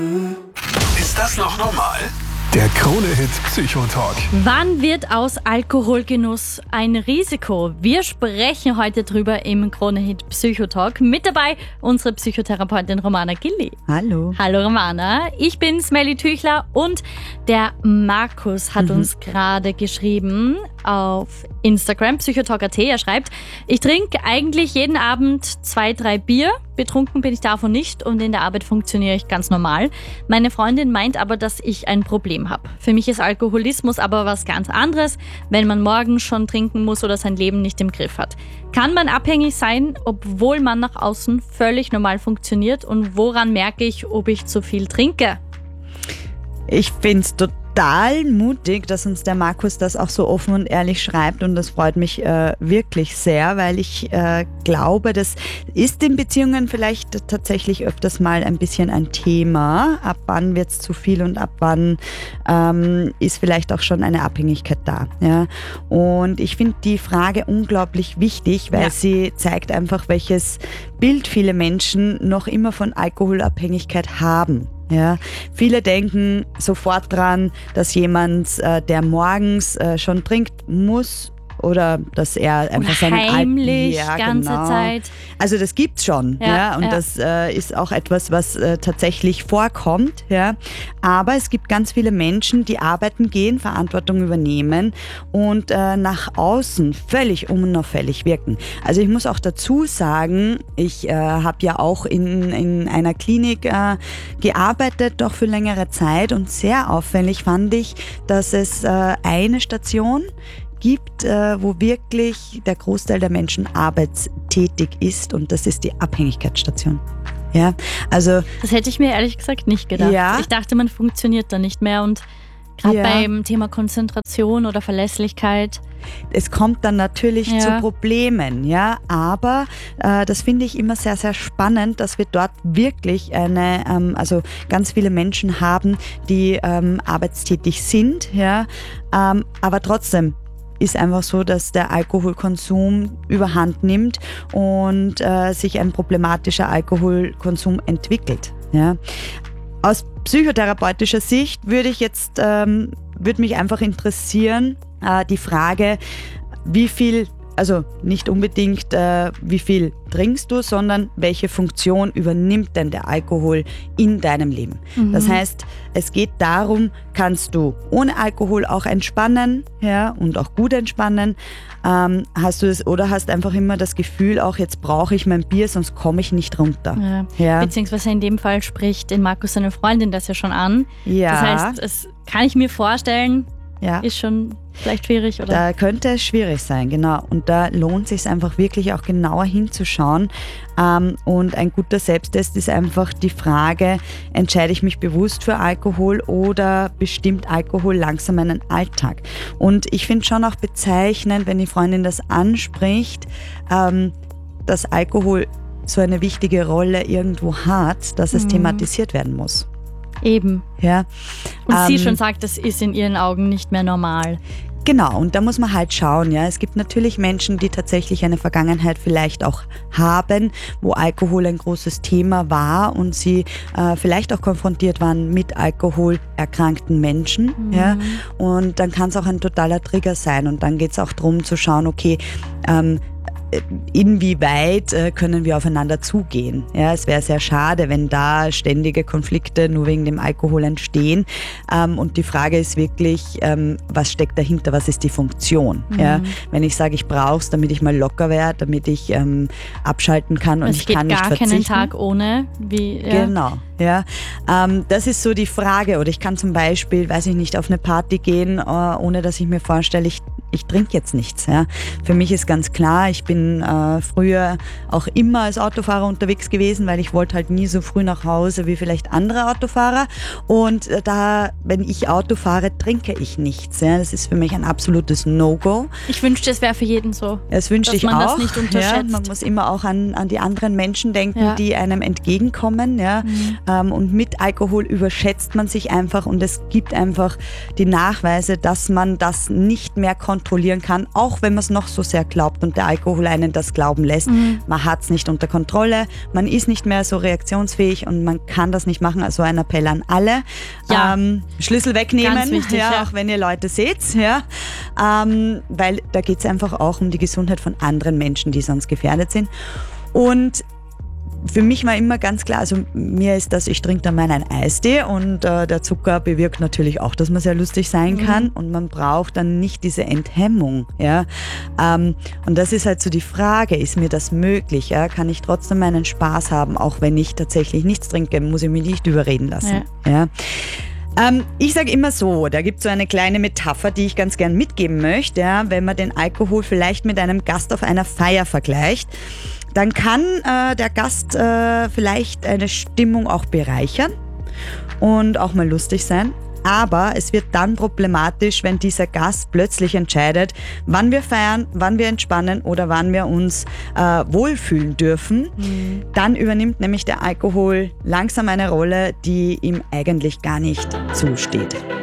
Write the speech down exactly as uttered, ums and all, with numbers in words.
Ist das noch normal? Der Krone-Hit Psychotalk. Wann wird aus Alkoholgenuss ein Risiko? Wir sprechen heute drüber im Krone-Hit Psychotalk. Mit dabei unsere Psychotherapeutin Romana Gilli. Hallo. Hallo Romana, ich bin Smelly Tüchler und der Markus hat mhm. uns gerade geschrieben auf Instagram, psychotalk punkt at. Er schreibt, ich trinke eigentlich jeden Abend zwei, drei Bier. Betrunken bin ich davon nicht und in der Arbeit funktioniere ich ganz normal. Meine Freundin meint aber, dass ich ein Problem habe. Für mich ist Alkoholismus aber was ganz anderes, wenn man morgens schon trinken muss oder sein Leben nicht im Griff hat. Kann man abhängig sein, obwohl man nach außen völlig normal funktioniert? Und woran merke ich, ob ich zu viel trinke? Ich finde es total mutig, dass uns der Markus das auch so offen und ehrlich schreibt, und das freut mich äh, wirklich sehr, weil ich äh, glaube, das ist in Beziehungen vielleicht tatsächlich öfters mal ein bisschen ein Thema. Ab wann wird es zu viel und ab wann ähm, ist vielleicht auch schon eine Abhängigkeit da. Ja? Und ich finde die Frage unglaublich wichtig, weil ja. sie zeigt einfach, welches Bild viele Menschen noch immer von Alkoholabhängigkeit haben. Ja, viele denken sofort dran, dass jemand, äh, der morgens äh, schon trinkt, muss oder dass er einfach seinen heimlich ja, ganze genau. Zeit. Also das gibt's schon, ja, ja und ja. das äh, ist auch etwas, was äh, tatsächlich vorkommt, ja. Aber es gibt ganz viele Menschen, die arbeiten gehen, Verantwortung übernehmen und äh, nach außen völlig unauffällig wirken. Also ich muss auch dazu sagen, ich äh, habe ja auch in, in einer Klinik äh, gearbeitet, doch für längere Zeit, und sehr auffällig fand ich, dass es äh, eine Station gibt, äh, wo wirklich der Großteil der Menschen arbeitstätig ist, und das ist die Abhängigkeitsstation. Ja, also das hätte ich mir ehrlich gesagt nicht gedacht. Ja. Ich dachte, man funktioniert da nicht mehr, und gerade ja. beim Thema Konzentration oder Verlässlichkeit. Es kommt dann natürlich ja. zu Problemen, ja, aber äh, das finde ich immer sehr, sehr spannend, dass wir dort wirklich eine, ähm, also ganz viele Menschen haben, die ähm, arbeitstätig sind, ja, ähm, aber trotzdem ist einfach so, dass der Alkoholkonsum überhand nimmt und äh, sich ein problematischer Alkoholkonsum entwickelt. Ja. Aus psychotherapeutischer Sicht würde ich jetzt, ähm, würde mich einfach interessieren, äh, die Frage, wie viel, also nicht unbedingt, äh, wie viel trinkst du, sondern welche Funktion übernimmt denn der Alkohol in deinem Leben? Mhm. Das heißt, es geht darum, kannst du ohne Alkohol auch entspannen, ja, und auch gut entspannen? Ähm, hast du es, oder hast einfach immer das Gefühl, auch jetzt brauche ich mein Bier, sonst komme ich nicht runter? Ja. Ja. Beziehungsweise in dem Fall spricht den Markus seine Freundin das ja schon an. Ja. Das heißt, es kann ich mir vorstellen, ja. ist schon vielleicht schwierig, oder? Da könnte es schwierig sein, genau. Und da lohnt es sich einfach wirklich auch genauer hinzuschauen. Ähm, und ein guter Selbsttest ist einfach die Frage, entscheide ich mich bewusst für Alkohol oder bestimmt Alkohol langsam meinen Alltag? Und ich finde schon auch bezeichnend, wenn die Freundin das anspricht, ähm, dass Alkohol so eine wichtige Rolle irgendwo hat, dass es mhm. thematisiert werden muss. Eben. Ja. Und ähm, sie schon sagt, das ist in ihren Augen nicht mehr normal. Genau, und da muss man halt schauen, ja. Es gibt natürlich Menschen, die tatsächlich eine Vergangenheit vielleicht auch haben, wo Alkohol ein großes Thema war und sie äh, vielleicht auch konfrontiert waren mit alkoholerkrankten Menschen, mhm. ja. Und dann kann es auch ein totaler Trigger sein, und dann geht es auch darum zu schauen, okay, ähm, inwieweit äh, können wir aufeinander zugehen. Ja, es wäre sehr schade, wenn da ständige Konflikte nur wegen dem Alkohol entstehen. Ähm, und die Frage ist wirklich, ähm, was steckt dahinter, was ist die Funktion? Mhm. Ja, wenn ich sage, ich brauche es, damit ich mal locker werde, damit ich ähm, abschalten kann und es ich kann nicht verzichten. Es geht gar keinen Tag ohne. Wie, ja. Genau. Ja, ähm, das ist so die Frage. Oder ich kann zum Beispiel, weiß ich nicht, auf eine Party gehen, äh, ohne dass ich mir vorstelle, ich ich trinke jetzt nichts. Ja. Für mich ist ganz klar, ich bin äh, früher auch immer als Autofahrer unterwegs gewesen, weil ich wollte halt nie so früh nach Hause wie vielleicht andere Autofahrer. Und äh, da, wenn ich Auto fahre, trinke ich nichts. Ja. Das ist für mich ein absolutes No-Go. Ich wünschte, es wäre für jeden so. Das wünschte ich auch. Dass man das nicht unterschätzt. Ja, man muss immer auch an, an die anderen Menschen denken, ja. die einem entgegenkommen. Ja. Mhm. Ähm, und mit Alkohol überschätzt man sich einfach, und es gibt einfach die Nachweise, dass man das nicht mehr kontrolliert kontrollieren kann, auch wenn man es noch so sehr glaubt und der Alkohol einen das glauben lässt. Mhm. Man hat es nicht unter Kontrolle, man ist nicht mehr so reaktionsfähig und man kann das nicht machen. Also ein Appell an alle. Ja. Ähm, Schlüssel wegnehmen, Ganz wichtig, ja, ja. auch wenn ihr Leute seht. Ja. Ähm, weil da geht es einfach auch um die Gesundheit von anderen Menschen, die sonst gefährdet sind. Und für mich war immer ganz klar, also mir ist das, ich trinke dann meinen Eistee und äh, der Zucker bewirkt natürlich auch, dass man sehr lustig sein kann mhm. und man braucht dann nicht diese Enthemmung. Ja? Ähm, und das ist halt so die Frage, ist mir das möglich? Ja? Kann ich trotzdem meinen Spaß haben, auch wenn ich tatsächlich nichts trinke, muss ich mich nicht überreden lassen. Ja. Ja? Ähm, ich sage immer so, da gibt es so eine kleine Metapher, die ich ganz gern mitgeben möchte, ja? Wenn man den Alkohol vielleicht mit einem Gast auf einer Feier vergleicht, dann kann äh, der Gast äh, vielleicht eine Stimmung auch bereichern und auch mal lustig sein. Aber es wird dann problematisch, wenn dieser Gast plötzlich entscheidet, wann wir feiern, wann wir entspannen oder wann wir uns äh, wohlfühlen dürfen. Mhm. Dann übernimmt nämlich der Alkohol langsam eine Rolle, die ihm eigentlich gar nicht zusteht.